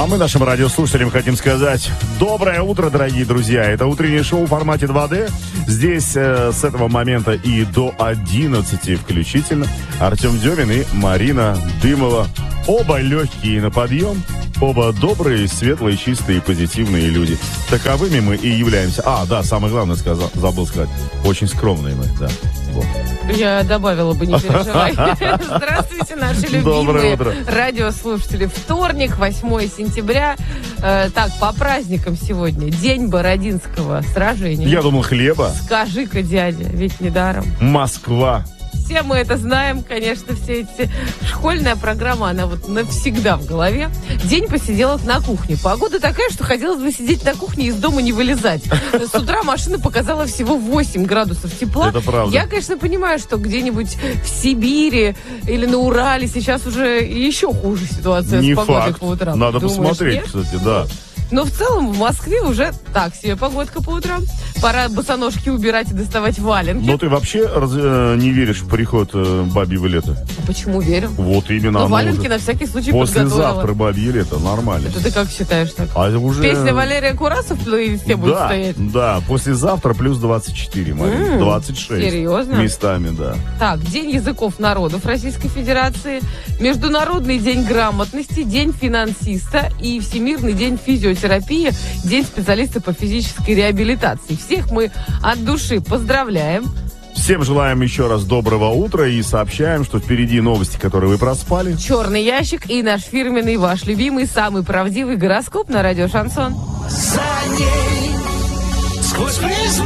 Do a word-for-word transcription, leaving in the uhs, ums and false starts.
А мы нашим радиослушателям хотим сказать доброе утро, дорогие друзья. Это утреннее шоу в формате два дэ. Здесь э, с этого момента и до одиннадцати включительно Артем Демин и Марина Дымова. Оба легкие на подъем, оба добрые, светлые, чистые, позитивные люди. Таковыми мы и являемся. А, да, самое главное сказал, забыл сказать. Очень скромные мы, да. Вот. Я добавила бы, не переживай. Здравствуйте, наши любимые радиослушатели. Вторник, восьмое сентября. Э, так, по праздникам сегодня. День Бородинского сражения. Я думал, хлеба. Скажи-ка, дядя, ведь недаром. Москва. Все мы это знаем, конечно, все эти... Школьная программа, она вот навсегда в голове. День посиделок на кухне. Погода такая, что хотелось бы сидеть на кухне и из дома не вылезать. С утра машина показала всего восемь градусов тепла. Это правда. Я, конечно, понимаю, что где-нибудь в Сибири или на Урале сейчас уже еще хуже ситуация Не с погодой факт. по утрам. Надо Думаешь, посмотреть, нет? кстати, да. Но в целом в Москве уже так себе погодка по утрам. Пора босоножки убирать и доставать валенки. Но ты вообще раз, э, не веришь в приход э, бабьего лета? А почему верю? Вот именно. Но оно валенки уже на всякий случай послезавтра подготовила. бабье лето, нормально. Это ты как считаешь так? А уже... Песня Валерия Курасов в плейлисте будет да, стоять? Да, послезавтра плюс двадцать четыре, Марина. М, двадцать шесть. серьезно? Местами, да. Так, День языков народов Российской Федерации, Международный день грамотности, День финансиста и Всемирный день физиотерапии, День специалиста по физической реабилитации. Всех мы от души поздравляем. Всем желаем еще раз доброго утра и сообщаем, что впереди новости, которые вы проспали. Черный ящик и наш фирменный, ваш любимый, самый правдивый гороскоп на радио Шансон. За ней сквозь